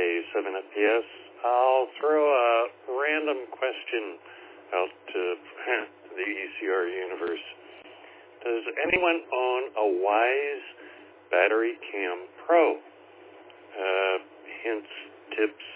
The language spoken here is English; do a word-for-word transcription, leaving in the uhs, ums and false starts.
seven F P S. I'll throw a random question out to the E C R universe. Does anyone own a Wyze Battery Cam Pro? Uh, hints, tips,